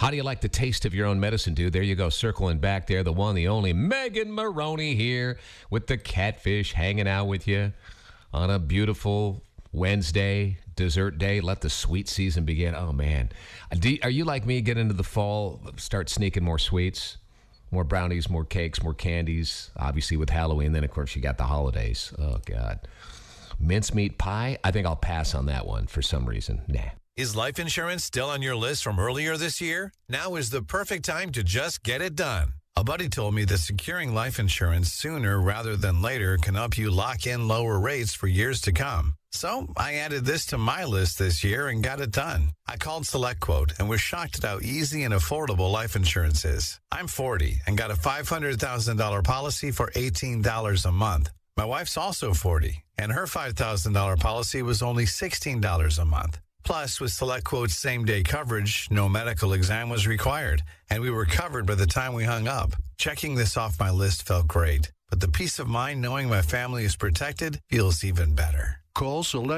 How do you like the taste of your own medicine, dude? There you go, circling back there, the one, the only Megan Maroney here with the catfish hanging out with you on a beautiful Wednesday, dessert day. Let the sweet season begin. Oh, man. Are you like me, get into the fall, start sneaking more sweets? More brownies, more cakes, more candies. Obviously with Halloween, then, of course, you got the holidays. Oh, God. Mincemeat pie? I think I'll pass on that one for some reason. Nah. Is life insurance still on your list from earlier this year? Now is the perfect time to just get it done. A buddy told me that securing life insurance sooner rather than later can help you lock in lower rates for years to come. So I added this to my list this year and got it done. I called SelectQuote and was shocked at how easy and affordable life insurance is. I'm 40 and got a $500,000 policy for $18 a month. My wife's also 40, and her $5,000 policy was only $16 a month. Plus, with SelectQuote's same-day coverage, no medical exam was required, and we were covered by the time we hung up. Checking this off my list felt great, but the peace of mind knowing my family is protected feels even better. Call Select.